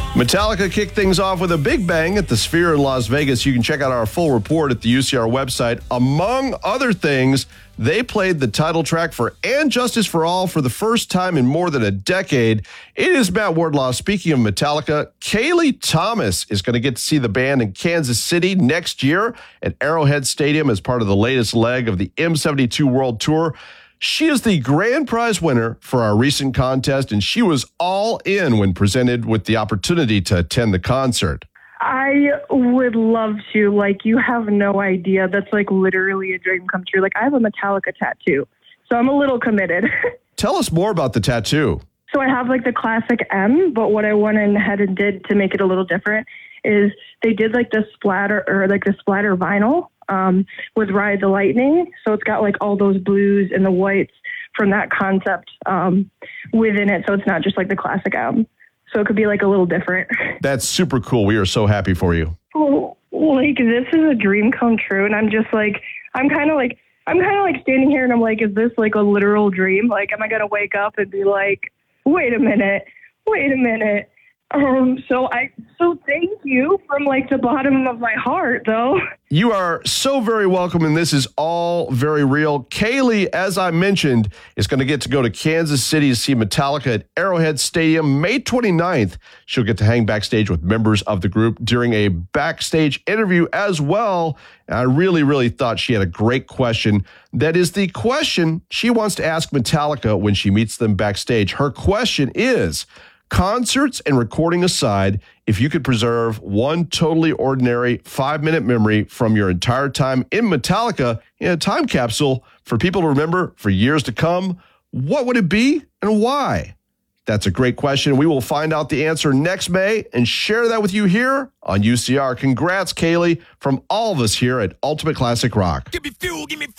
Metallica kicked things off with a big bang at the Sphere in Las Vegas. You can check out our full report at the UCR website. Among other things, they played the title track for And Justice for All for the first time in more than a decade. It is Matt Wardlaw. Speaking of Metallica, Kaylee Thomas is going to get to see the band in Kansas City next year at Arrowhead Stadium as part of the latest leg of the M72 World Tour. She is the grand prize winner for our recent contest, and she was all in when presented with the opportunity to attend the concert. I would love to. Like, you have no idea. That's like literally a dream come true. Like, I have a Metallica tattoo, so I'm a little committed. Tell us more about the tattoo. So I have like the classic M, but what I went ahead and did to make it a little different is they did like the splatter vinyl with Ride the Lightning. So it's got like all those blues and the whites from that concept within it. So it's not just like the classic M. So it could be like a little different. That's super cool. We are so happy for you. Oh, like this is a dream come true. And I'm just like, I'm kind of like standing here and I'm like, is this like a literal dream? Like, am I going to wake up and be like, wait a minute. So thank you from like the bottom of my heart, though. You are so very welcome, and this is all very real. Kaylee, as I mentioned, is going to get to go to Kansas City to see Metallica at Arrowhead Stadium May 29th. She'll get to hang backstage with members of the group during a backstage interview as well. And I really, really thought she had a great question. That is the question she wants to ask Metallica when she meets them backstage. Her question is, concerts and recording aside, if you could preserve one totally ordinary 5-minute memory from your entire time in Metallica in a time capsule for people to remember for years to come, what would it be and why? That's a great question. We will find out the answer next May and share that with you here on UCR. Congrats, Kaylee, from all of us here at Ultimate Classic Rock. Give me fuel, give me